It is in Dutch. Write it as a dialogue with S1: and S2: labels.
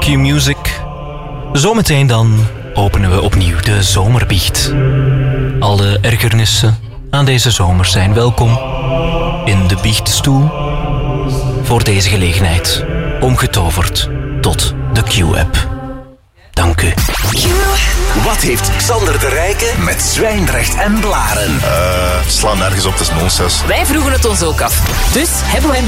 S1: Q-Music. Zometeen dan openen we opnieuw de zomerbiecht. Alle ergernissen aan deze zomer zijn welkom in de biechtstoel. Voor deze gelegenheid omgetoverd tot de Q-app. Dank u.
S2: Wat heeft Xander de Rijke met Zwijndrecht en Blaren?
S3: Sla nergens op, het is nonsens.
S4: Wij vroegen het ons ook af. Dus hebben we